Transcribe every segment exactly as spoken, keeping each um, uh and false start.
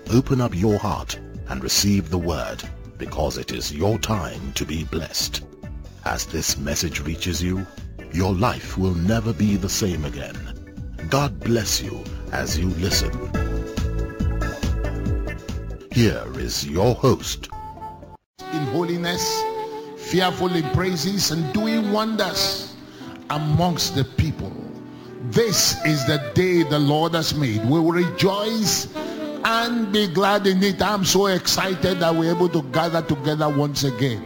open up your heart and receive the word, because it is your time to be blessed. As this message reaches you, your life will never be the same again. God bless you as you listen. Here is your host. In holiness, fearful in praises, and doing wonders amongst the people. This is the day the Lord has made. We will rejoice and be glad in it. I'm so excited that we're able to gather together once again.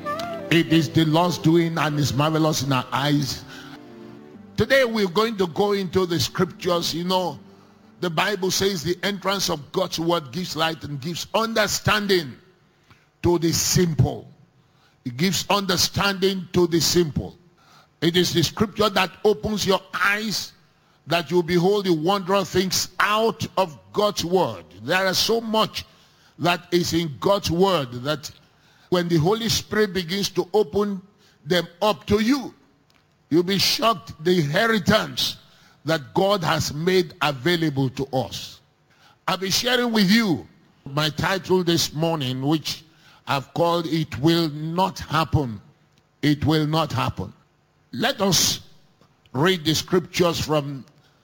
It is the Lord's doing and is marvelous in our eyes. Today we're going to go into the scriptures. You know, the Bible says the entrance of God's word gives light and gives understanding to the simple. It gives understanding to the simple. It is the scripture that opens your eyes, that you behold the wondrous things out of God's word. There is so much that is in God's word that when the Holy Spirit begins to open them up to you, you'll be shocked the inheritance that God has made available to us. I'll be sharing with you my title this morning, which I've called It Will Not Happen. It Will Not Happen. Let us read the scriptures from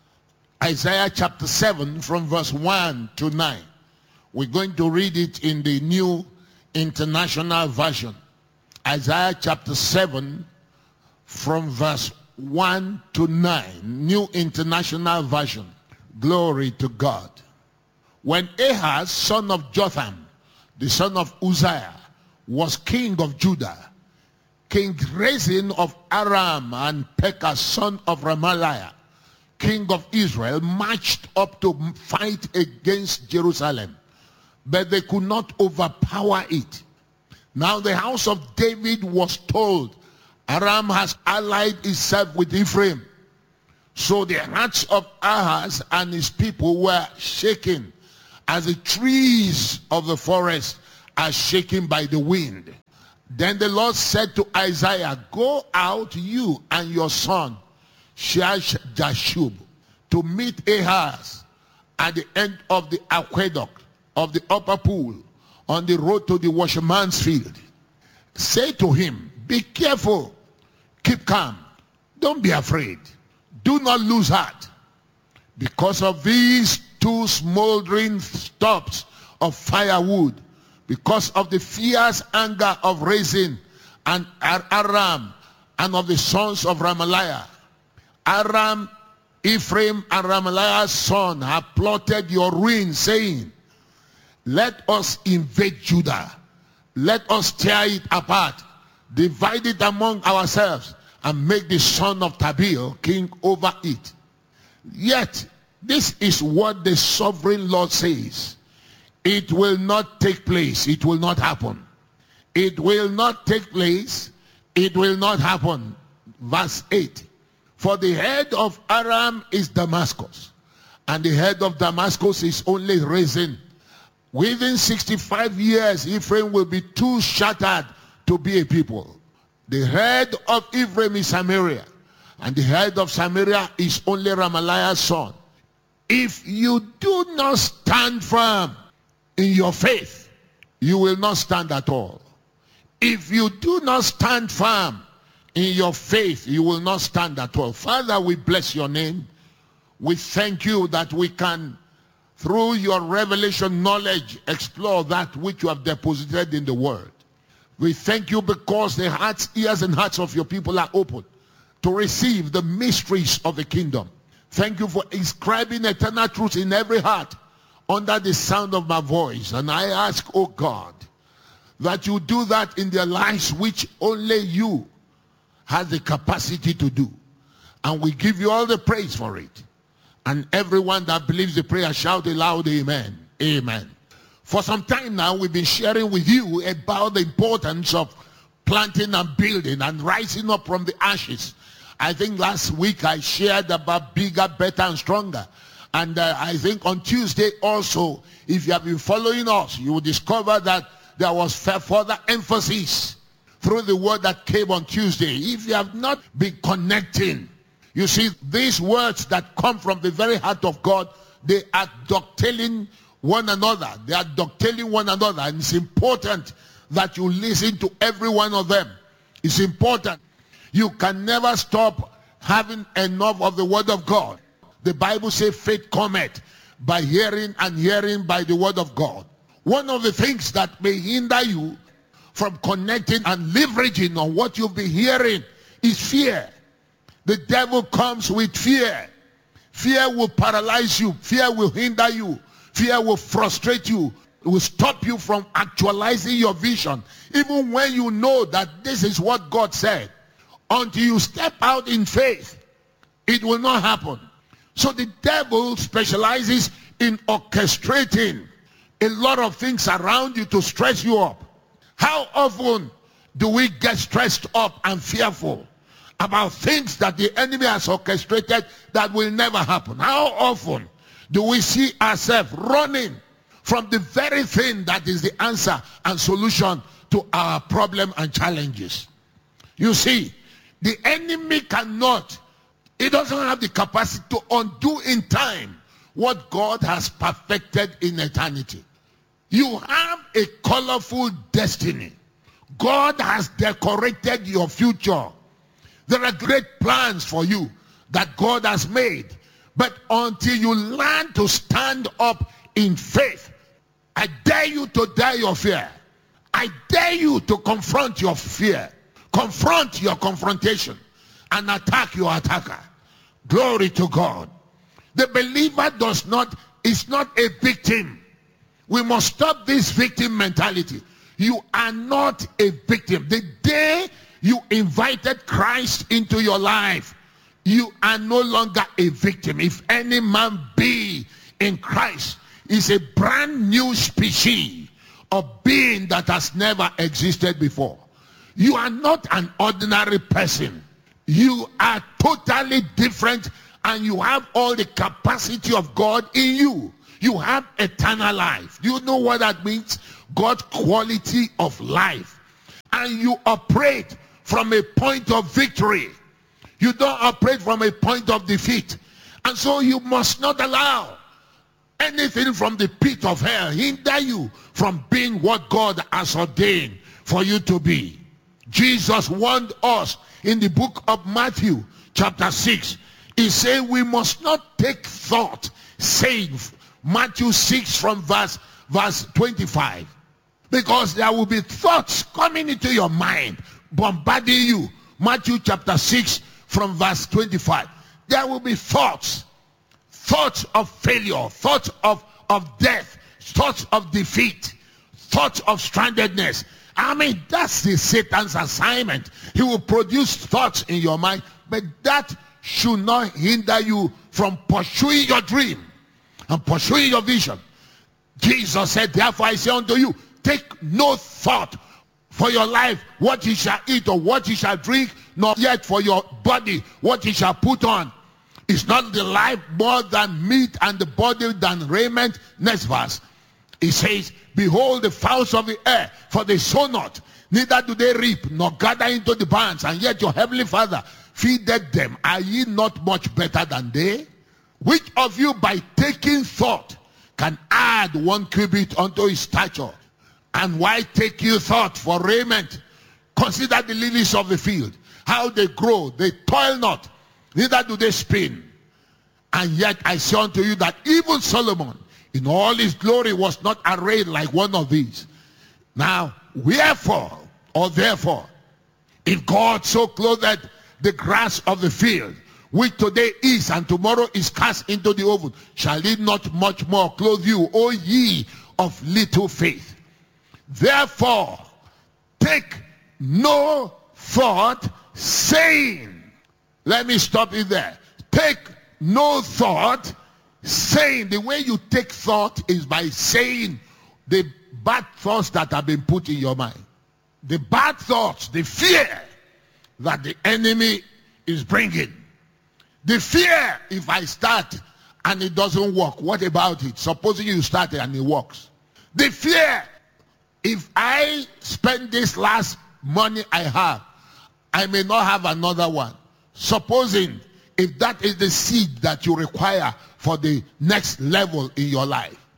Isaiah chapter seven from verse one to nine. We're going to read it in the New International Version. Isaiah chapter seven from verse one to nine. New International Version. Glory to God. When Ahaz, son of Jotham, the son of Uzziah, was king of Judah, King Rezin of Aram and Pekah, son of Remaliah, king of Israel, marched up to fight against Jerusalem, but they could not overpower it. Now the house of David was told, Aram has allied itself with Ephraim. So the hearts of Ahaz and his people were shaken, as the trees of the forest are shaken by the wind. Then the Lord said to Isaiah, go out, you and your son Shear-Jashub, to meet Ahaz at the end of the aqueduct of the upper pool on the road to the washerman's field. Say to him, be careful, keep calm, don't be afraid, do not lose heart, because of these two smoldering stubs of firewood, because of the fierce anger of Rezin and Aram and of the sons of Remaliah. Aram, Ephraim, and Remaliah's son have plotted your ruin, saying, let us invade Judah, let us tear it apart, divide it among ourselves, and make the son of Tabeel king over it. Yet this is what the sovereign Lord says. It will not take place. It will not happen. It will not take place. It will not happen. Verse eight. For the head of Aram is Damascus, and the head of Damascus is only Rezin. Within sixty-five years, Ephraim will be too shattered to be a people. The head of Ephraim is Samaria, and the head of Samaria is only Remaliah's son. If you do not stand firm in your faith, you will not stand at all. If you do not stand firm in your faith, you will not stand at all. Father, we bless your name. We thank you that we can, through your revelation knowledge, explore that which you have deposited in the word. We thank you because the hearts, ears, and hearts of your people are open to receive the mysteries of the kingdom. Thank you for inscribing eternal truth in every heart under the sound of my voice. And I ask, oh God, that you do that in their lives which only you have the capacity to do. And we give you all the praise for it. And everyone that believes the prayer shout aloud, amen. Amen. For some time now, we've been sharing with you about the importance of planting and building and rising up from the ashes. I think last week I shared about bigger, better, and stronger. And uh, I think on Tuesday also, if you have been following us, you will discover that there was further emphasis through the word that came on Tuesday. If you have not been connecting, you see, these words that come from the very heart of God, they are dovetailing one another. They are dovetailing one another. And it's important that you listen to every one of them. It's important. You can never stop having enough of the word of God. The Bible says faith cometh by hearing, and hearing by the word of God. One of the things that may hinder you from connecting and leveraging on what you've been hearing is fear. The devil comes with fear. Fear will paralyze you. Fear will hinder you. Fear will frustrate you. It will stop you from actualizing your vision. Even when you know that this is what God said. Until you step out in faith, it will not happen. So the devil specializes in orchestrating a lot of things around you to stress you up. How often do we get stressed up and fearful about things that the enemy has orchestrated that will never happen? How often do we see ourselves running from the very thing that is the answer and solution to our problem and challenges? You see, the enemy cannot, he doesn't have the capacity to undo in time what God has perfected in eternity. You have a colorful destiny. God has decorated your future. There are great plans for you that God has made. But until you learn to stand up in faith, I dare you to dare your fear. I dare you to confront your fear. Confront your confrontation and attack your attacker. Glory to God. The believer does not, is not a victim. We must stop this victim mentality. You are not a victim. The day you invited Christ into your life, you are no longer a victim. If any man be in Christ, is a brand new species of being that has never existed before. You are not an ordinary person. You are totally different, and you have all the capacity of God in you. You have eternal life. Do you know what that means? God's quality of life. And you operate from a point of victory. You don't operate from a point of defeat. And so you must not allow anything from the pit of hell hinder you from being what God has ordained for you to be. Jesus warned us in the book of Matthew chapter six. He said we must not take thought, saying, Matthew six from verse, verse twenty-five. Because there will be thoughts coming into your mind, bombarding you. Matthew chapter six from verse twenty-five. There will be thoughts. Thoughts of failure, thoughts of, of death, thoughts of defeat, thoughts of strandedness. I mean, that's the Satan's assignment. He will produce thoughts in your mind, but that should not hinder you from pursuing your dream and pursuing your vision. Jesus said, therefore I say unto you, take no thought for your life, what you shall eat or what you shall drink, nor yet for your body, what you shall put on. Is not the life more than meat, and the body than raiment? Next verse. He says, behold the fowls of the air, for they sow not, neither do they reap, nor gather into the barns, and yet your heavenly Father feedeth them. Are ye not much better than they? Which of you by taking thought can add one cubit unto his stature? And why take you thought for raiment? Consider the lilies of the field, how they grow, they toil not, neither do they spin. And yet I say unto you that even Solomon in all his glory was not arrayed like one of these. Now wherefore, or therefore, if God so clothed the grass of the field, which today is and tomorrow is cast into the oven, shall he not much more clothe you, O ye of little faith? Therefore take no thought, saying, let me stop it there. Take no thought, saying. The way you take thought is by saying the bad thoughts that have been put in your mind. The bad thoughts, the fear that the enemy is bringing. The fear, if I start and it doesn't work, what about it? Supposing you start it and it works. The fear, if I spend this last money I have, I may not have another one. Supposing if that is the seed that you require for the next level in your life.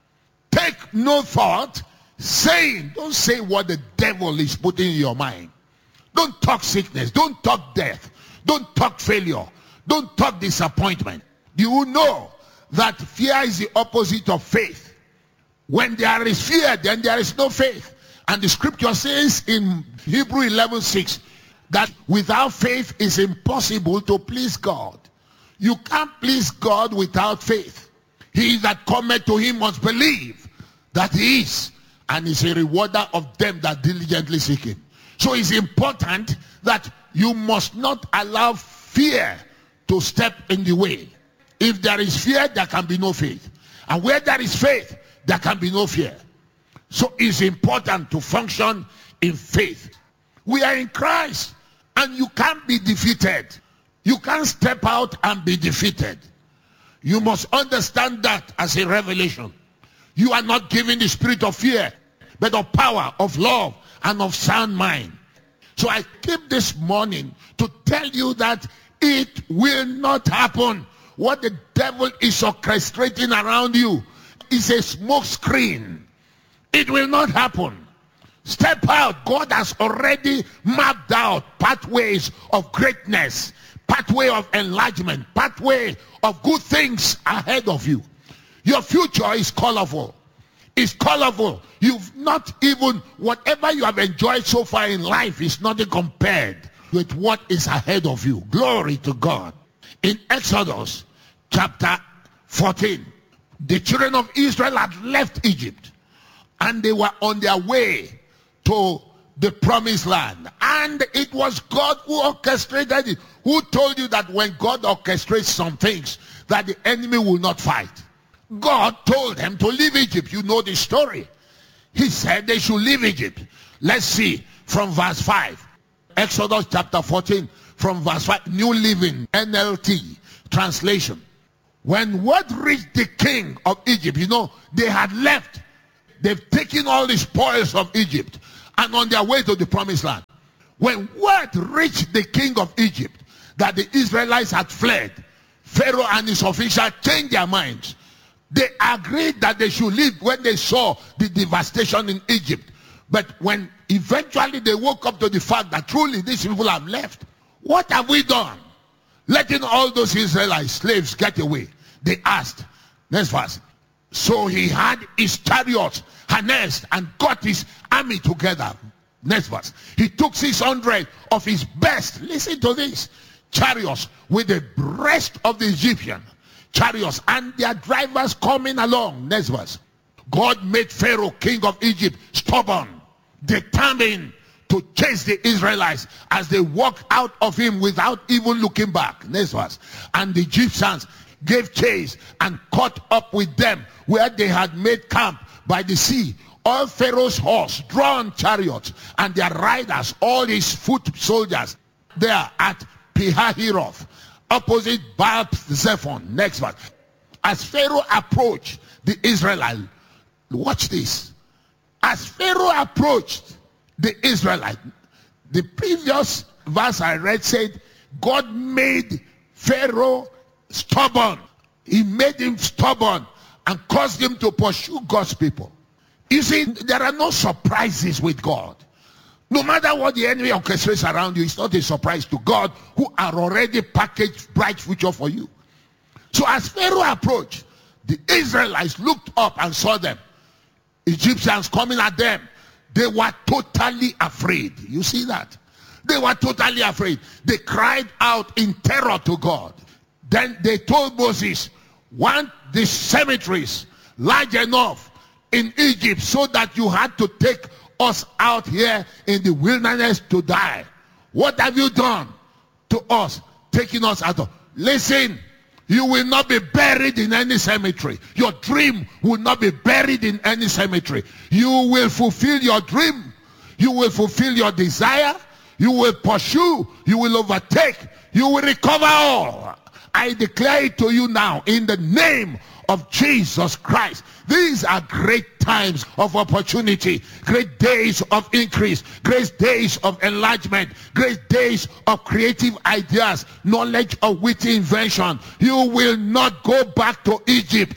Take no thought, saying, don't say what the devil is putting in your mind. Don't talk sickness. Don't talk death. Don't talk failure. Don't talk disappointment. You know that fear is the opposite of faith. When there is fear, then there is no faith. And the scripture says in Hebrew eleven six that without faith it's impossible to please God. You can't please God without faith. He that cometh to him must believe that he is, and is a rewarder of them that diligently seek him. So it's important that you must not allow fear to step in the way. If there is fear, there can be no faith. And where there is faith, there can be no fear. So it's important to function in faith. We are in Christ, and you can't be defeated. You can't step out and be defeated. You must understand that as a revelation. You are not given the spirit of fear, but of power, of love, and of sound mind. So I came this morning to tell you that it will not happen. What the devil is orchestrating around you is a smoke screen. It will not happen. Step out. God has already mapped out pathways of greatness, pathway of enlargement, pathway of good things ahead of you. Your future is colorful. It's colorful. You've not even, whatever you have enjoyed so far in life is nothing compared with what is ahead of you. Glory to God. In Exodus chapter fourteen, the children of Israel had left Egypt and they were on their way to the promised land. And it was God who orchestrated it. Who told you that when God orchestrates some things that the enemy will not fight? God told them to leave Egypt. You know the story. He said they should leave Egypt. Let's see from verse five. Exodus chapter fourteen from verse five. New Living N L T translation. When word reached the king of Egypt, you know, they had left. They've taken all the spoils of Egypt and on their way to the promised land. When word reached the king of Egypt that the Israelites had fled, Pharaoh and his officials changed their minds. They agreed that they should leave when they saw the devastation in Egypt. But when eventually they woke up to the fact that truly these people have left, what have we done? Letting all those Israelite slaves get away. They asked, next verse. So he had his chariots harnessed and got his army together. Next verse. He took six hundred of his best, listen to this, chariots with the rest of the Egyptian chariots and their drivers coming along. Next verse. God made Pharaoh, king of Egypt, stubborn, determined to chase the Israelites as they walked out of him without even looking back. Next verse. And the Egyptians gave chase and caught up with them where they had made camp by the sea. All Pharaoh's horse, drawn chariots, and their riders, all his foot soldiers, there at Pihahiroth, opposite Baal Zephon. Next verse. As Pharaoh approached the Israelites, watch this. As Pharaoh approached the Israelites, the previous verse I read said, God made Pharaoh stubborn. He made him stubborn and caused him to pursue God's people. You see, there are no surprises with God. No matter what the enemy orchestrates around you, it's not a surprise to God, who are already packaged bright future for you. So as Pharaoh approached, the Israelites looked up and saw them. Egyptians coming at them. They were totally afraid. You see that? They were totally afraid. They cried out in terror to God. Then they told Moses, want the cemeteries large enough in Egypt so that you had to take us out here in the wilderness to die. What have you done to us, taking us out of? Listen, you will not be buried in any cemetery. Your dream will not be buried in any cemetery. You will fulfill your dream. You will fulfill your desire. You will pursue. You will overtake. You will recover all. I declare it to you now in the name of Jesus Christ. These are great times of opportunity, great days of increase, great days of enlargement, great days of creative ideas, knowledge of witty invention. You will not go back to Egypt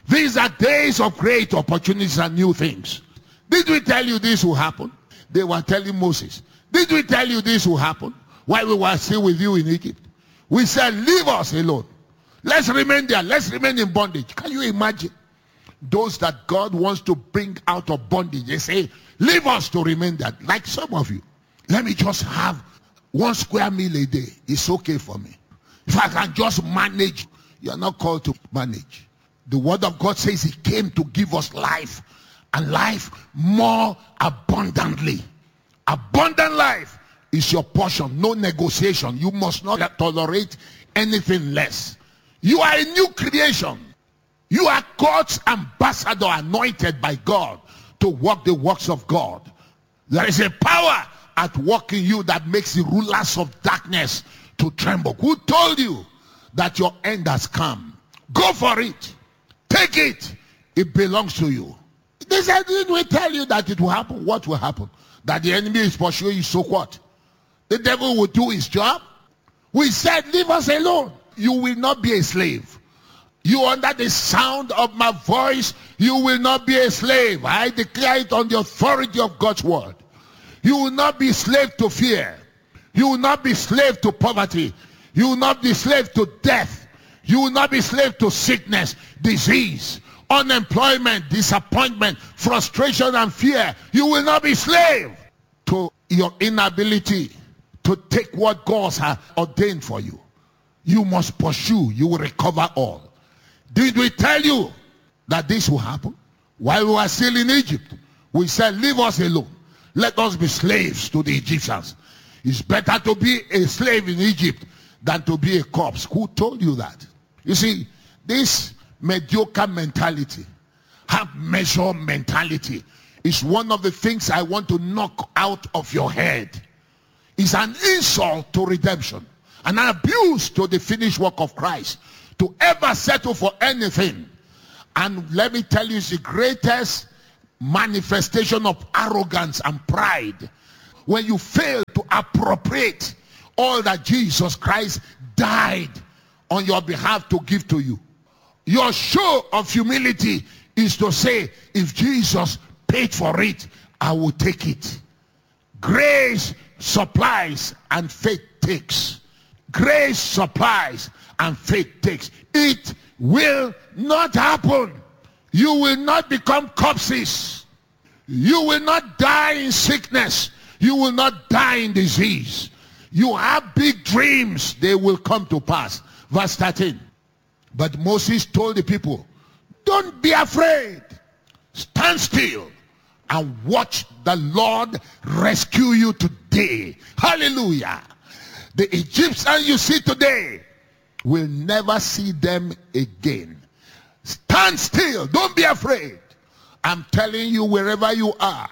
These are days of great opportunities and new things. Did we tell you this will happen? They were telling Moses. Did we tell you this will happen while we were still with you in Egypt? We said, leave us alone. Let's remain there. Let's remain in bondage. Can you imagine? Those that God wants to bring out of bondage, they say, leave us to remain there. Like some of you. Let me just have one square meal a day. It's okay for me. If I can just manage, you're not called to manage. The word of God says he came to give us life, and life more abundantly. Abundant life is your portion. No negotiation. You must not tolerate anything less. You are a new creation. You are God's ambassador, anointed by God to work the works of God. There is a power at work in you that makes the rulers of darkness to tremble. Who told you that your end has come? Go for it. Take it. It belongs to you. They said, didn't we tell you that it will happen? What will happen? That the enemy is pursuing you, so what? The devil will do his job. We said, leave us alone. You will not be a slave. You under the sound of my voice, you will not be a slave. I declare it on the authority of God's word. You will not be slave to fear. You will not be slave to poverty. You will not be slave to death. You will not be slave to sickness, disease, unemployment, disappointment, frustration, and fear. You will not be slave to your inability to take what God has ordained for you. You must pursue. You will recover all. Did we tell you that this will happen? While we were still in Egypt, we said, leave us alone. Let us be slaves to the Egyptians. It's better to be a slave in Egypt than to be a corpse. Who told you that? You see, this mediocre mentality, half measure mentality, is one of the things I want to knock out of your head. It's an insult to redemption, an abuse to the finished work of Christ, to ever settle for anything. And let me tell you, it's the greatest manifestation of arrogance and pride when you fail to appropriate all that Jesus Christ died on your behalf to give to you. Your show of humility is to say, if Jesus paid for it, I will take it. Grace supplies and faith takes. Grace supplies and faith takes. It will not happen. You will not become corpses. You will not die in sickness. You will not die in disease. You have big dreams. They will come to pass. Verse thirteen. But Moses told the people, don't be afraid. Stand still and watch the Lord rescue you today. Hallelujah. The Egyptians you see today will never see them again. Stand still. Don't be afraid. I'm telling you, wherever you are,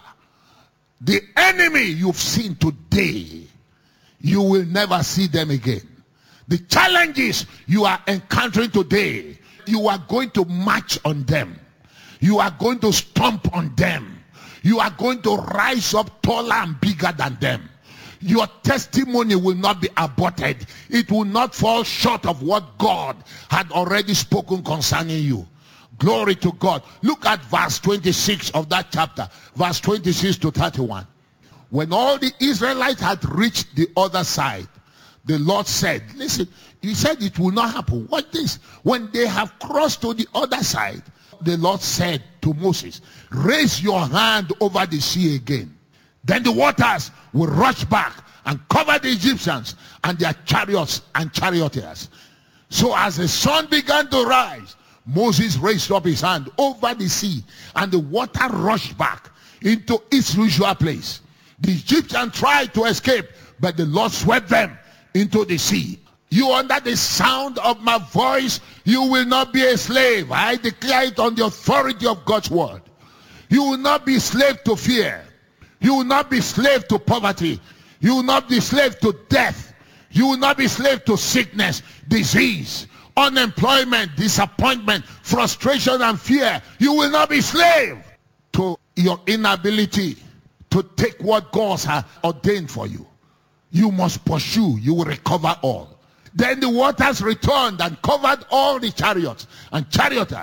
the enemy you've seen today, you will never see them again. The challenges you are encountering today, you are going to march on them. You are going to stomp on them. You are going to rise up taller and bigger than them. Your testimony will not be aborted. It will not fall short of what God had already spoken concerning you. Glory to God. Look at verse twenty-six of that chapter. Verse twenty-six to thirty-one. When all the Israelites had reached the other side, the Lord said, listen, he said it will not happen. What this? When they have crossed to the other side, the Lord said to Moses, raise your hand over the sea again. Then the waters will rush back and cover the Egyptians and their chariots and charioteers. So as the sun began to rise, Moses raised up his hand over the sea, and the water rushed back into its usual place. The Egyptians tried to escape, but the Lord swept them into the sea. You under the sound of my voice, you will not be a slave. I declare it on the authority of God's word. You will not be slave to fear. You will not be slave to poverty. You will not be slave to death. You will not be slave to sickness, disease, unemployment, disappointment, frustration, and fear. You will not be slave to your inability to take what God has ordained for you. You must pursue. You will recover all. Then the waters returned and covered all the chariots and charioteers.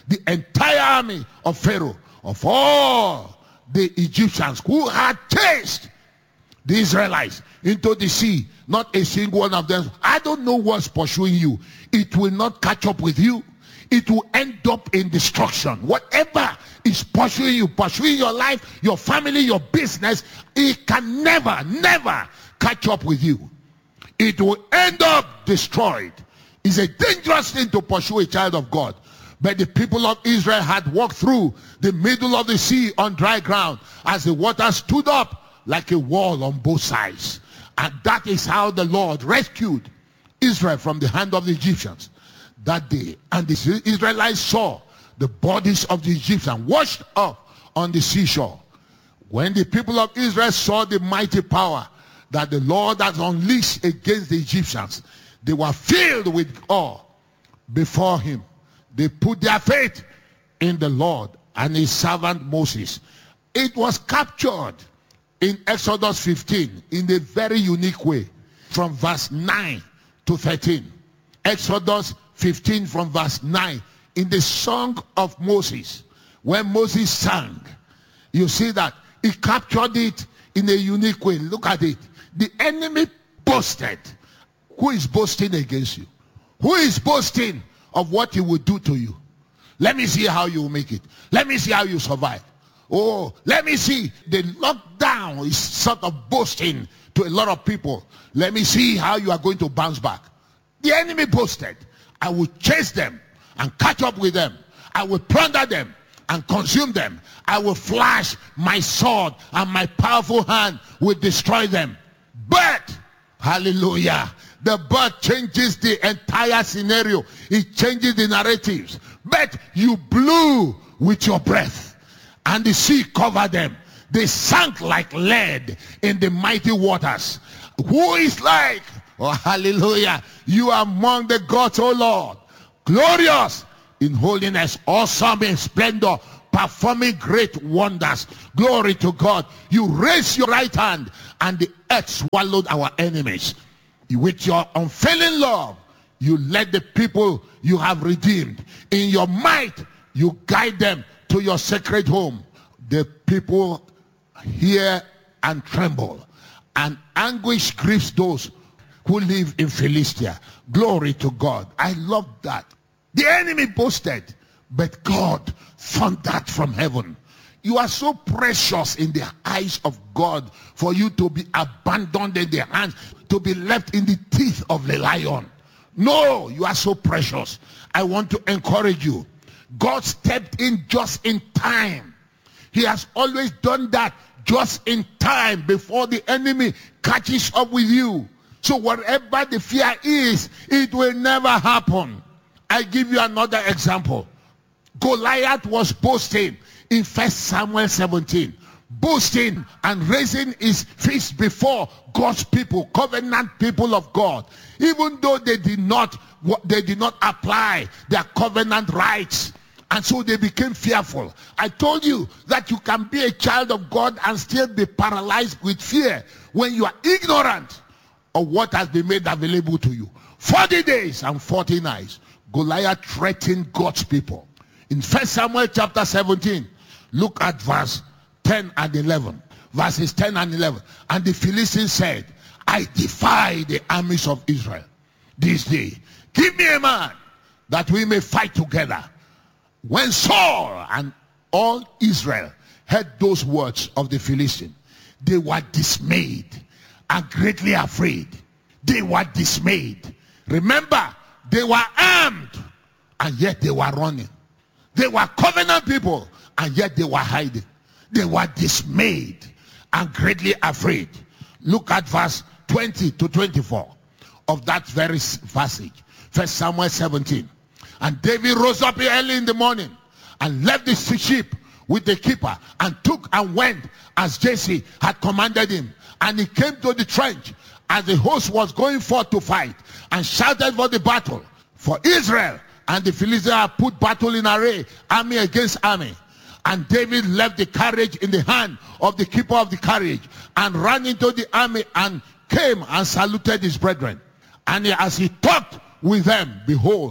the entire army of Pharaoh, of all the Egyptians who had chased the Israelites into the sea, not a single one of them. I don't know what's pursuing you. It will not catch up with you. It will end up in destruction. Whatever is pursuing you, pursuing your life, your family, your business, it can never, never catch up with you. It will end up destroyed. It's a dangerous thing to pursue a child of God. But the people of Israel had walked through the middle of the sea on dry ground as the water stood up like a wall on both sides. And that is how the Lord rescued Israel from the hand of the Egyptians that day. And the Israelites saw the bodies of the Egyptians washed up on the seashore. When the people of Israel saw the mighty power that the Lord has unleashed against the Egyptians, they were filled with awe before him. They put their faith in the Lord and his servant Moses. It was captured in Exodus fifteen in a very unique way from verse nine to thirteen. Exodus fifteen from verse nine, in the song of Moses, when Moses sang, you see that he captured it in a unique way. Look at it. The enemy boasted. Who is boasting against you? Who is boasting of what he will do to you? Let me see how you will make it. Let me see how you survive. Oh, let me see. The lockdown is sort of boasting to a lot of people. Let me see how you are going to bounce back. The enemy boasted, I will chase them and catch up with them. I will plunder them and consume them. I will flash my sword and my powerful hand will destroy them. But, hallelujah, the bird changes the entire scenario. It changes the narratives. But you blew with your breath and the sea covered them. They sank like lead in the mighty waters. Who is like, oh hallelujah, you are among the gods, O Lord, glorious in holiness, awesome in splendor, performing great wonders. Glory to God. You raised your right hand and the earth swallowed our enemies. With your unfailing love, you led the people you have redeemed. In your might, you guide them to your sacred home. The people hear and tremble, and anguish grieves those who live in Philistia. Glory to God. I love that. The enemy boasted, but God thundered from heaven. You are so precious in the eyes of God for you to be abandoned in their hands, to be left in the teeth of the lion. No, you are so precious. I want to encourage you. God stepped in just in time. He has always done that just in time before the enemy catches up with you. So whatever the fear is, it will never happen. I give you another example. Goliath was boasting in First Samuel seventeen, boasting and raising his fist before God's people, covenant people of God, even though they did not they did not apply their covenant rights, and so they became fearful. I told you that you can be a child of God and still be paralyzed with fear when you are ignorant of what has been made available to you. forty days and forty nights, Goliath threatened God's people. In First Samuel chapter seventeen, look at verse ten and eleven. Verses ten and eleven. And the Philistines said, I defy the armies of Israel this day. Give me a man that we may fight together. When Saul and all Israel heard those words of the Philistines, they were dismayed and greatly afraid. They were dismayed. Remember, they were armed and yet they were running. They were covenant people and yet they were hiding. They were dismayed and greatly afraid. Look at verse twenty to twenty-four of that very passage. First Samuel seventeen. And David rose up early in the morning and left the sheep with the keeper and took and went as Jesse had commanded him. And he came to the trench as the host was going forth to fight and shouted for the battle. For Israel and the Philistines had put battle in array, army against army. And David left the carriage in the hand of the keeper of the carriage and ran into the army and came and saluted his brethren. And as he talked with them, behold,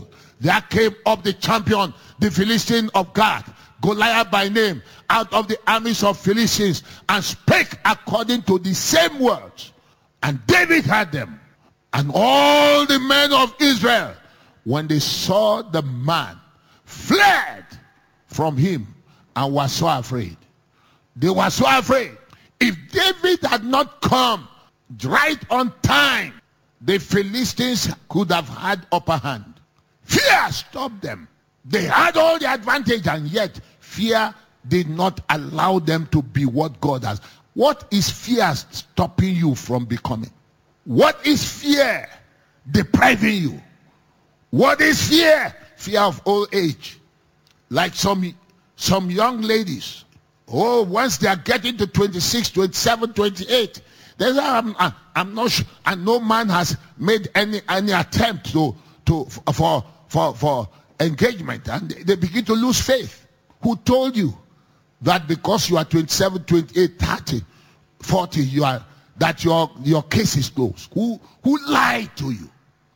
There came up the champion, the Philistine of God, Goliath by name, out of the armies of Philistines, and spake according to the same words. And David heard them. And all the men of Israel, when they saw the man, fled from him and were so afraid. They were so afraid. If David had not come right on time, the Philistines could have had upper hand. Fear stopped them. They had all the advantage, and yet fear did not allow them to be what God has. What is fear stopping you from becoming? What is fear depriving you? What is fear? Fear of old age. Like some, some young ladies. Oh, once they are getting to twenty-six, twenty-seven, twenty-eight, they say, I'm, I'm not sure, and no man has made any, any attempt to, to, for, for, for engagement, and they begin to lose faith. Who told you that because you are twenty-seven, twenty-eight, thirty, forty, you are, that your, your case is closed? Who, who lied to you?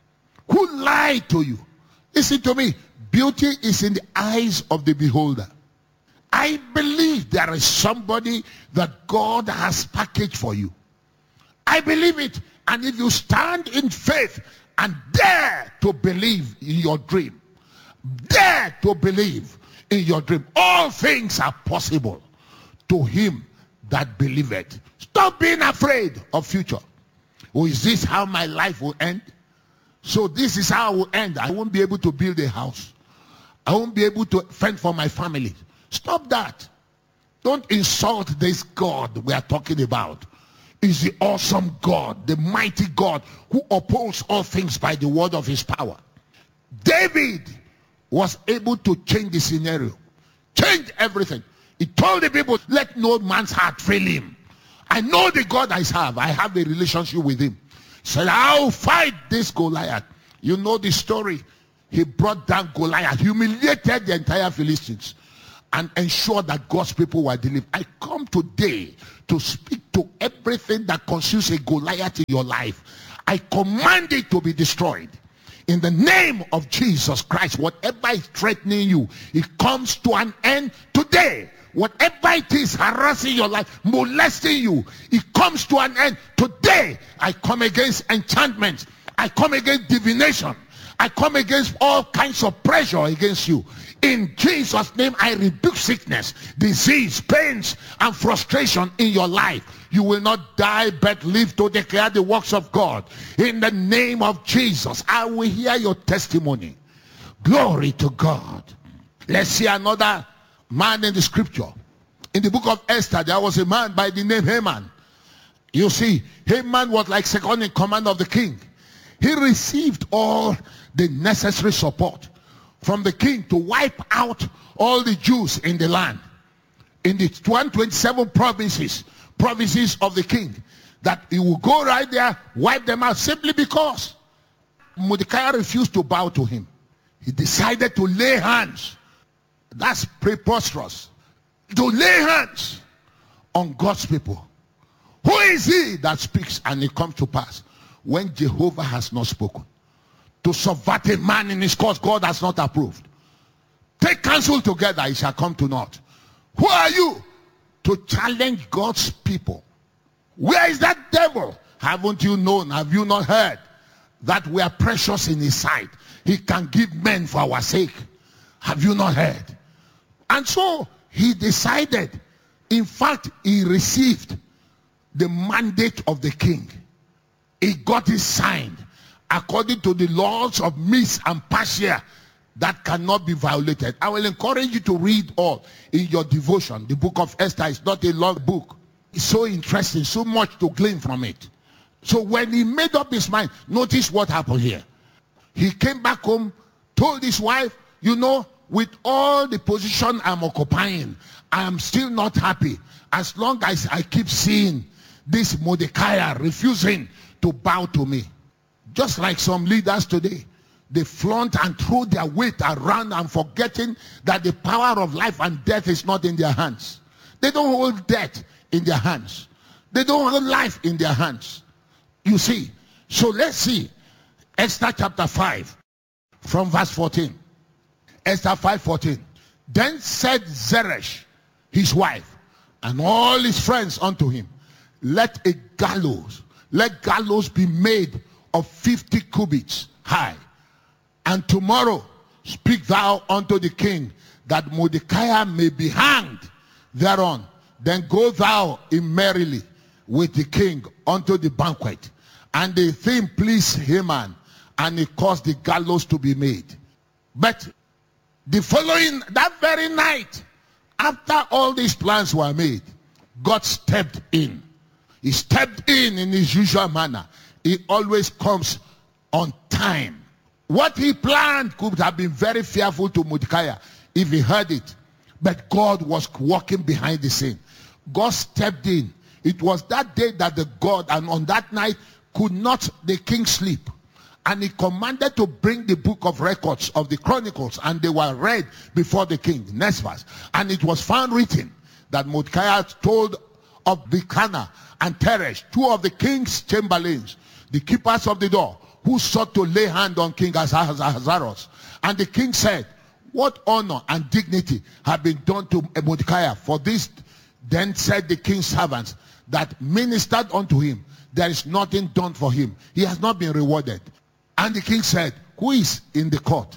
Who lied to you? Listen to me. Beauty is in the eyes of the beholder. I believe there is somebody that God has packaged for you. I believe it. And if you stand in faith and dare to believe in your dream, dare to believe in your dream, all things are possible to him that believeth. Stop being afraid of future. Oh, is this how my life will end? So this is how I will end. I won't be able to build a house. I won't be able to fend for my family. Stop that. Don't insult this God we are talking about. Is the awesome God, the mighty God who upholds all things by the word of his power. David was able to change the scenario, change everything. He told the people, let no man's heart fail him. I know the God I serve. I have a relationship with him. He said, I'll fight this Goliath. You know the story. He brought down Goliath, humiliated the entire Philistines, and ensure that God's people were delivered. I come today to speak to everything that consumes a Goliath in your life. I command it to be destroyed. In the name of Jesus Christ, whatever is threatening you, it comes to an end today. Whatever it is harassing your life, molesting you, it comes to an end today. I come against enchantment. I come against divination. I come against all kinds of pressure against you. In Jesus' name, I rebuke sickness, disease, pains, and frustration in your life. You will not die, but live to declare the works of God. In the name of Jesus, I will hear your testimony. Glory to God. Let's see another man in the scripture. In the book of Esther, there was a man by the name Haman. You see, Haman was like second in command of the king. He received all the necessary support from the king to wipe out all the Jews in the land. In the one hundred twenty-seven provinces, provinces of the king, that he will go right there, wipe them out, simply because Mordecai refused to bow to him. He decided to lay hands. That's preposterous. To lay hands on God's people. Who is he that speaks and it comes to pass when Jehovah has not spoken? To subvert a man in his cause God has not approved. Take counsel together, it shall come to naught. Who are you to challenge God's people? Where is that devil? Haven't you known, have you not heard that we are precious in his sight? He can give men for our sake. Have you not heard? And so he decided, in fact, he received the mandate of the king. He got it signed according to the laws of Medes and Persia that cannot be violated. I will encourage you to read all in your devotion. The book of Esther is not a long book. It's so interesting, so much to glean from it. So when he made up his mind, notice what happened here. He came back home, told his wife, you know, with all the position I'm occupying, I am still not happy as long as I keep seeing this Mordecai refusing to bow to me. Just like some leaders today, they flaunt and throw their weight around and forgetting that the power of life and death is not in their hands. They don't hold death in their hands. They don't hold life in their hands. You see, so let's see Esther chapter five From verse fourteen. Esther five fourteen. Then said Zeresh, his wife, and all his friends unto him, let a gallows, let gallows be made of fifty cubits high. And tomorrow speak thou unto the king, that Mordecai may be hanged thereon. Then go thou in merrily with the king unto the banquet. And the thing pleased Haman, and he caused the gallows to be made. But the following, that very night, after all these plans were made, God stepped in. He stepped in in his usual manner. He always comes on time. What he planned could have been very fearful to Mordecai if he heard it. But God was walking behind the scene. God stepped in. It was that day that the God, and on that night, could not the king sleep. And he commanded to bring the book of records of the chronicles, and they were read before the king. Next verse. And it was found written that Mordecai told of Bigthana and Teresh, two of the king's chamberlains, the keepers of the door, who sought to lay hand on King Ahasuerus. And the king said, what honor and dignity have been done to Mordecai? For this then said the king's servants that ministered unto him, there is nothing done for him. He has not been rewarded. And the king said, who is in the court?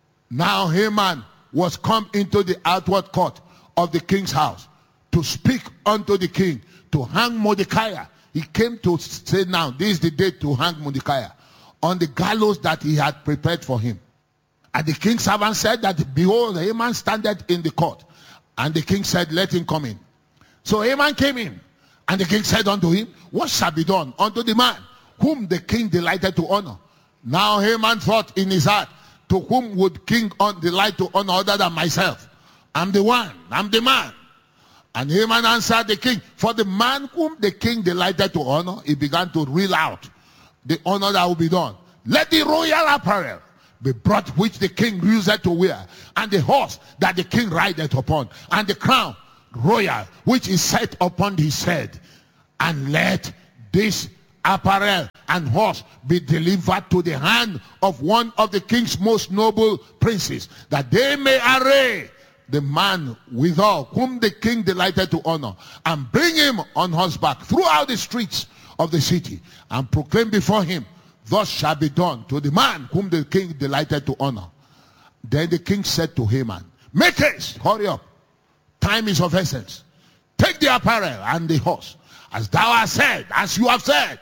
Now Haman was come into the outward court of the king's house to speak unto the king, to hang Mordecai. He came to say, now this is the day to hang Mordecai on the gallows that he had prepared for him. And the king's servant said that, behold, Haman standeth in the court. And the king said, let him come in. So Haman came in. And the king said unto him, what shall be done unto the man whom the king delighted to honor? Now Haman thought in his heart, to whom would king delight to honor other than myself? I'm the one, I'm the man. And Haman answered the king, for the man whom the king delighted to honor, he began to reel out the honor that will be done. Let the royal apparel be brought which the king used to wear, and the horse that the king rideth upon, and the crown royal which is set upon his head. And let this apparel and horse be delivered to the hand of one of the king's most noble princes, that they may array the man withal whom the king delighted to honor, and bring him on horseback throughout the streets of the city, and proclaim before him, thus shall be done to the man whom the king delighted to honor. Then the king said to Haman, make haste, hurry up, time is of essence. Take the apparel and the horse, as thou hast said, as you have said.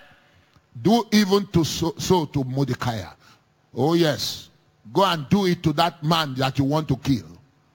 Do even to so, so to Mordecai. Oh yes, go and do it to that man that you want to kill.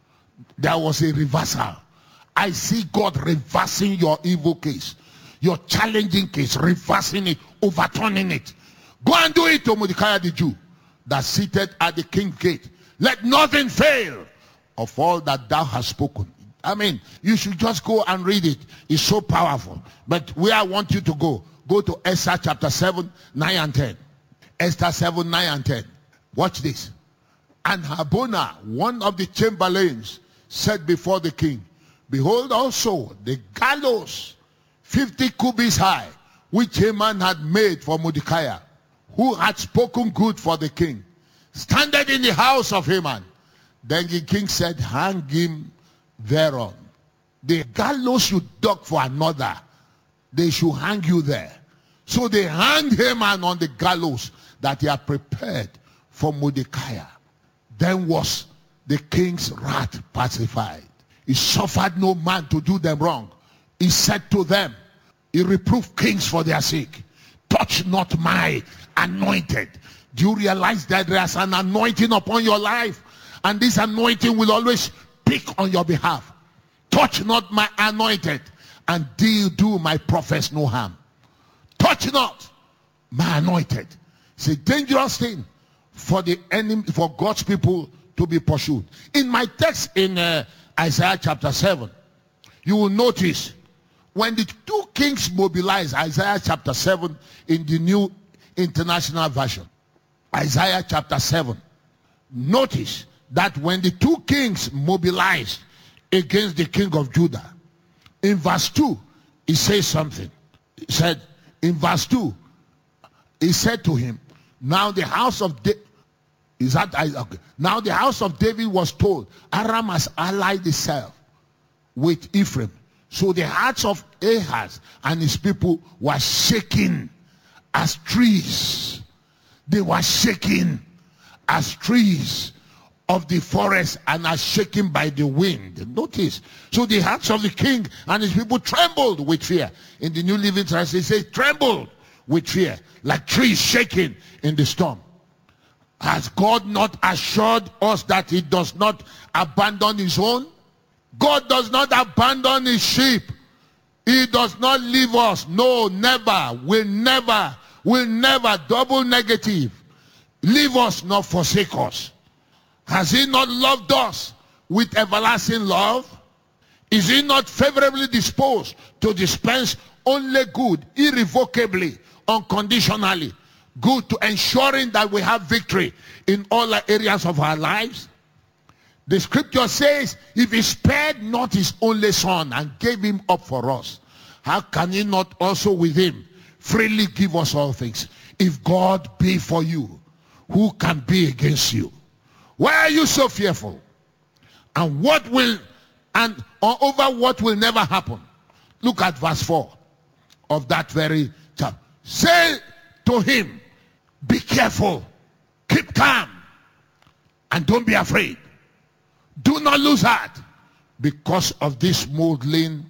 There was a reversal. I see God reversing your evil case, your challenging case, reversing it, overturning it. Go and do it to Mordecai the Jew, that seated at the king's gate. Let nothing fail of all that thou hast spoken. I mean, you should just go and read it. It's so powerful. But where I want you to go, go to Esther chapter seven, nine and ten. Esther seven, nine and ten. Watch this. And Harbona, one of the chamberlains, said before the king, behold also the gallows fifty cubits high, which Haman had made for Mordecai, who had spoken good for the king, standeth in the house of Haman. Then the king said, hang him thereon. The gallows you dug for another, they should hang you there. So they hanged Haman on the gallows that he had prepared for Mordecai. Then was the king's wrath pacified. He suffered no man to do them wrong. He said to them, he reproved kings for their sake, touch not my anointed. Do you realize that there's an anointing upon your life? And this anointing will always speak on your behalf. Touch not my anointed, and do, do my prophets no harm. Touch not my anointed. It's a dangerous thing for the enemy, for God's people to be pursued. In my text in uh, Isaiah chapter seven, you will notice when the two kings mobilized, Isaiah chapter seven in the New International Version, Isaiah chapter seven, notice that when the two kings mobilized against the king of Judah, in verse two, he says something. He said, in verse two, he said to him, now the house of Da- Is that okay? Now the house of David was told, Aram has allied itself with Ephraim. So the hearts of Ahaz and his people were shaken as trees. They were shaken as trees of the forest and are shaken by the wind. Notice. So the hearts of the king and his people trembled with fear. In the New Living Translation, it says trembled with fear, like trees shaking in the storm. Has God not assured us that he does not abandon his own? God does not abandon his sheep. He does not leave us. No, never, will never, will never, double negative. Leave us, not forsake us. Has he not loved us with everlasting love? Is he not favorably disposed to dispense only good, irrevocably, unconditionally, good, to ensuring that we have victory in all areas of our lives? The scripture says, if he spared not his only son and gave him up for us, how can he not also with him freely give us all things? If God be for you, who can be against you? Why are you so fearful? And what will, and or over what will never happen? Look at verse four of that very chapter. Say to him, be careful, keep calm, and don't be afraid. Do not lose heart because of these moldering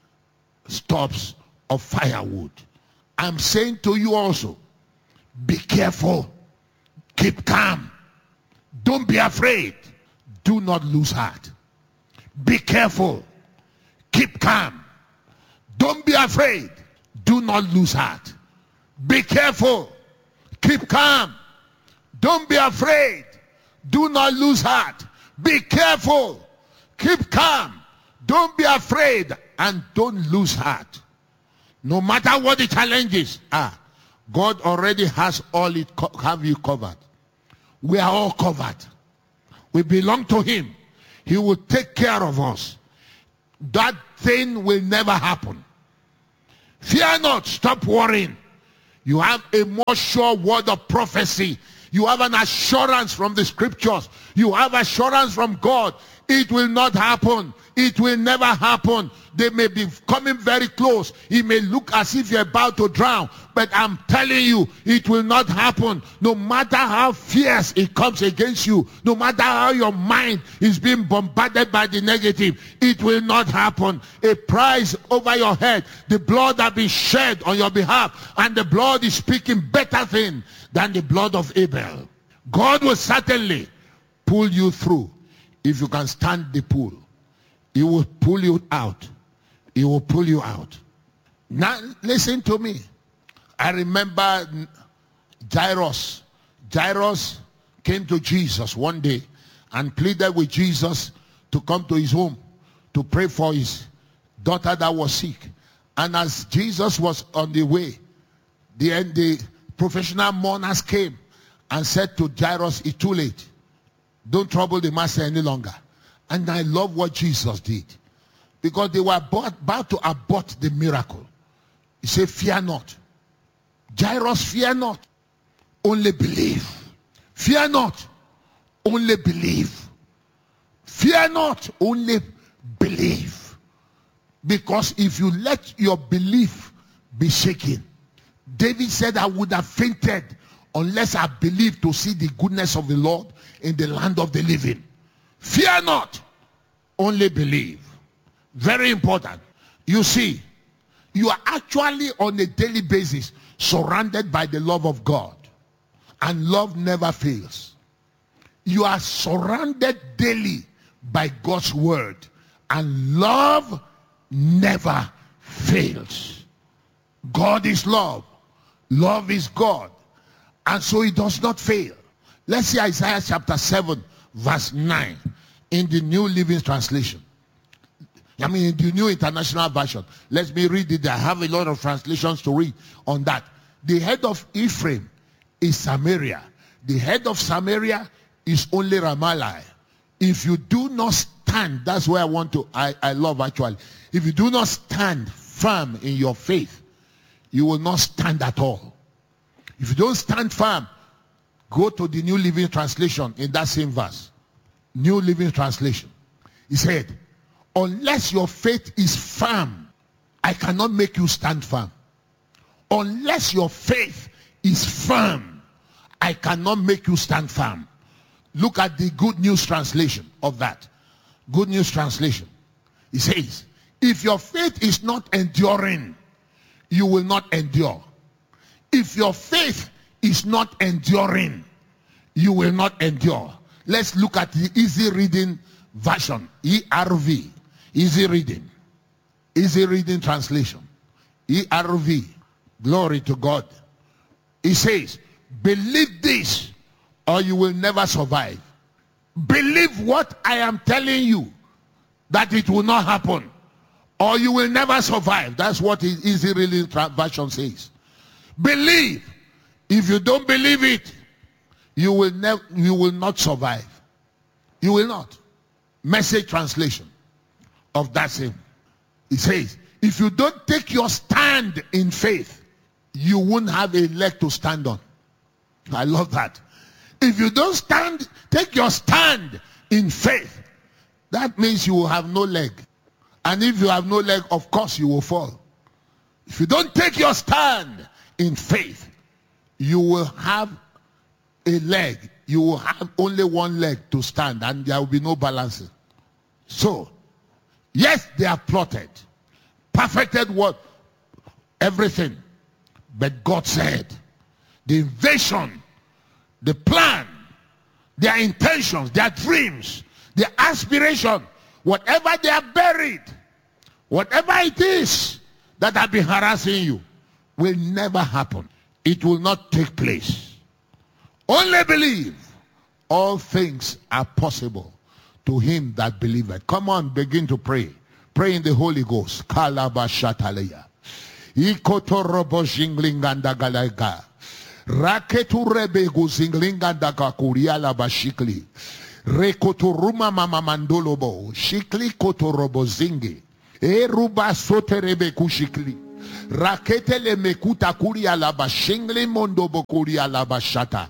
stubs of firewood. I'm saying to you also, be careful, keep calm, don't be afraid, do not lose heart. Be careful, keep calm, don't be afraid, do not lose heart. Be careful, keep calm, don't be afraid, do not lose heart. Be careful, keep calm, don't be afraid, and don't lose heart. No matter what the challenges are, God already has all it co- have you covered. We are all covered. We belong to him. He will take care of us. That thing will never happen. Fear not, stop worrying. You have a more sure word of prophecy. You have an assurance from the scriptures. You have assurance from God. It will not happen. It will never happen. They may be coming very close. It may look as if you're about to drown. But I'm telling you, it will not happen. No matter how fierce it comes against you, no matter how your mind is being bombarded by the negative, it will not happen. A price over your head, the blood that be shed on your behalf, and the blood is speaking better thing than the blood of Abel. God will certainly pull you through. If you can stand the pull, he will pull you out. He will pull you out. Now listen to me. I remember Jairus. Jairus came to Jesus one day and pleaded with Jesus to come to his home to pray for his daughter that was sick. And as Jesus was on the way, the, the professional mourners came and said to Jairus, it's too late. Don't trouble the master any longer. And I love what Jesus did. Because they were about, about to abort the miracle. He said, fear not. Jairus, fear not. Only believe. Fear not. Only believe. Fear not. Only believe. Because if you let your belief be shaken, David said, I would have fainted unless I believed to see the goodness of the Lord in the land of the living. Fear not, only believe. Very important. You see, you are actually on a daily basis surrounded by the love of God. And love never fails. You are surrounded daily by God's word. And love never fails. God is love. Love is God. And so it does not fail. Let's see Isaiah chapter seven, verse nine in the New Living Translation. I mean, in the New International Version. Let me read it. I have a lot of translations to read on that. The head of Ephraim is Samaria. The head of Samaria is only Ramallah. If you do not stand, that's where I want to, I, I love actually. If you do not stand firm in your faith, you will not stand at all. If you don't stand firm, Go to the New Living Translation in that same verse. New Living Translation. He said, unless your faith is firm, I cannot make you stand firm. Unless your faith is firm, I cannot make you stand firm. Look at the Good News Translation of that. Good News Translation. It says, if your faith is not enduring, you will not endure. If your faith is not enduring, you will not endure. Let's look at the easy reading version. E R V. Easy reading. Easy reading translation. E R V. Glory to God. It says, believe this or you will never survive. Believe what I am telling you, that it will not happen, or you will never survive. That's what the easy reading version says. Believe. If you don't believe it, you will never, you will not survive. You will not. Message translation of that same. It says, if you don't take your stand in faith, you won't have a leg to stand on. I love that. If you don't stand, take your stand in faith, that means you will have no leg. And if you have no leg, of course you will fall. If you don't take your stand in faith, you will have a leg. You will have only one leg to stand, and there will be no balancing. So, yes, they have plotted, perfected what? Everything. But God said, the invasion, the plan, their intentions, their dreams, their aspiration, whatever they are buried, whatever it is that have been harassing you, will never happen. It will not take place. Only believe. All things are possible to him that believeth. Come on, begin to pray. Pray in the Holy Ghost. Kalabashataleya. Ikotorobo jinglinganda galaga. Raketurebe guzinglinganda kakuriala bashikli. Rekoturuma mama mandolobo. Shikli kotorobo zingi. Eruba soterebe kushikli. Raketele mekuta kuria la bashingli mondobo kuria la bashata.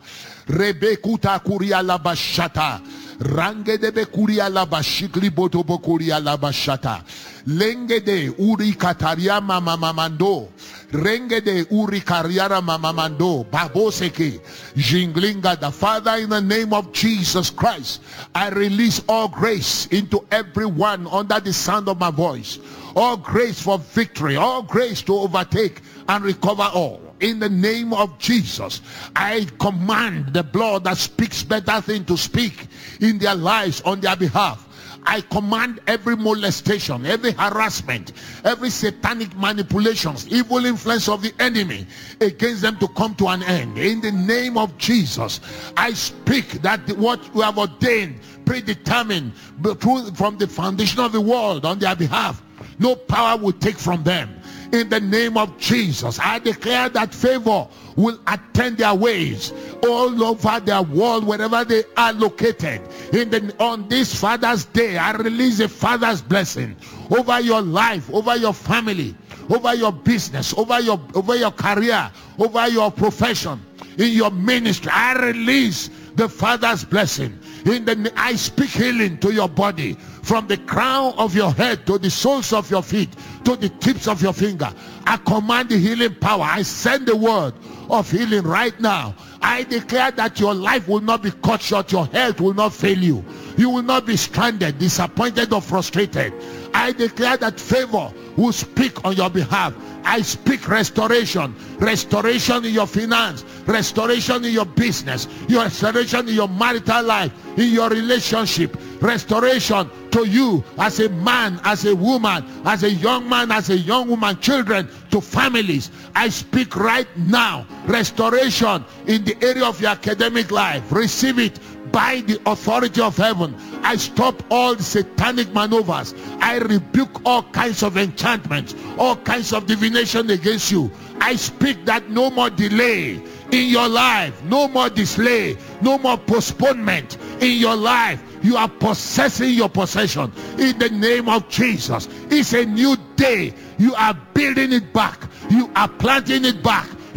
Rebekuta kuria la bashata. Range de bekuria la bashikli botobo kuria la bashata. Lenge de uri kataria mama mamando. Renge de uri kariara mama mando. Baboseke. Jinglinga the Father, in the name of Jesus Christ, I release all grace into everyone under the sound of my voice. All grace for victory, all grace to overtake and recover all. In the name of Jesus, I command the blood that speaks better things to speak in their lives on their behalf. I command every molestation, every harassment, every satanic manipulations, evil influence of the enemy against them to come to an end. In the name of Jesus, I speak that what you have ordained, predetermined from the foundation of the world on their behalf, no power will take from them. In the name of Jesus, I declare that favor will attend their ways all over their world, wherever they are located. In the, on this Father's Day, I release a Father's blessing over your life, over your family, over your business, over your, over your career, over your profession, in your ministry. I release the Father's blessing. In the, I speak healing to your body, from the crown of your head to the soles of your feet to the tips of your finger. I command the healing power. I send the word of healing right now. I declare that your life will not be cut short. Your health will not fail you. You will not be stranded, disappointed, or frustrated. I declare that favor will speak on your behalf. I speak restoration, restoration in your finance, restoration in your business, your restoration in your marital life, in your relationship, restoration to you as a man, as a woman, as a young man, as a young woman, children, to families. I speak right now, restoration in the area of your academic life. Receive it by the authority of heaven. I stop all the satanic maneuvers. I rebuke all kinds of enchantments, all kinds of divination against you. I speak that no more delay in your life, no more delay, no more postponement in your life. You are possessing your possession in the name of Jesus. It's a new day. You are building it back. You are planting it back.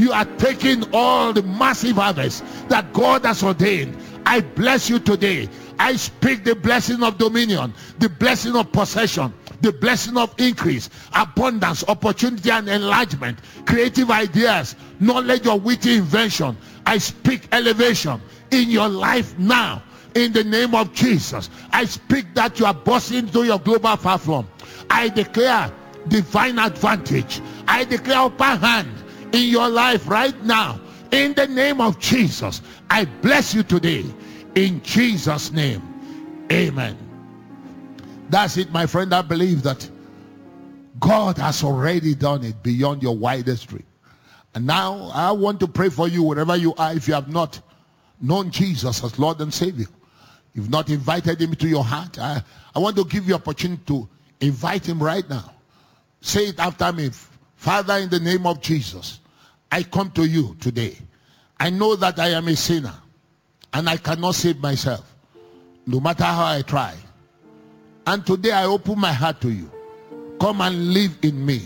You are taking all the massive harvest that God has ordained. I bless you today. I speak the blessing of dominion, the blessing of possession, the blessing of increase, abundance, opportunity and enlargement, creative ideas, knowledge of witty invention. I speak elevation in your life now. In the name of Jesus, I speak that you are busting to your global platform. I declare divine advantage. I declare upper hand in your life right now. In the name of Jesus, I bless you today. In Jesus' name, amen. That's it, my friend. I believe that God has already done it beyond your wildest dream. And now I want to pray for you wherever you are. If you have not known Jesus as Lord and Savior, you've not invited him to your heart, I, I want to give you opportunity to invite him right now. Say it after me. Father, in the name of Jesus, I come to you today. I know that I am a sinner and I cannot save myself, no matter how I try. And today I open my heart to you. Come and live in me.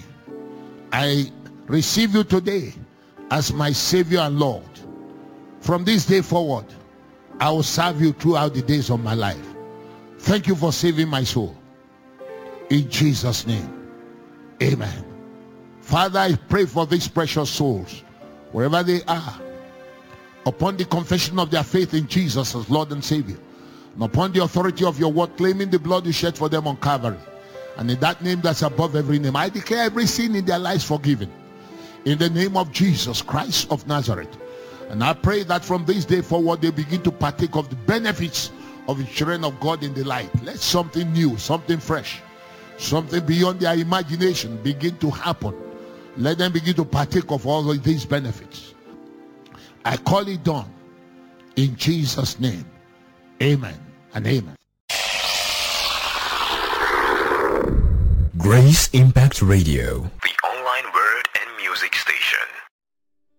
I receive you today as my Savior and Lord. From this day forward, I will serve you throughout the days of my life. Thank you for saving my soul. In Jesus' name, amen. Father, I pray for these precious souls, wherever they are, upon the confession of their faith in Jesus as Lord and Savior, and upon the authority of your word, claiming the blood you shed for them on Calvary. And in that name that's above every name, I declare every sin in their lives forgiven. In the name of Jesus Christ of Nazareth. And I pray that from this day forward, they begin to partake of the benefits of the children of God in the light. Let something new, something fresh, something beyond their imagination begin to happen. Let them begin to partake of all of these benefits. I call it done in Jesus' name. Amen and amen. Grace Impact Radio. The online word and music station.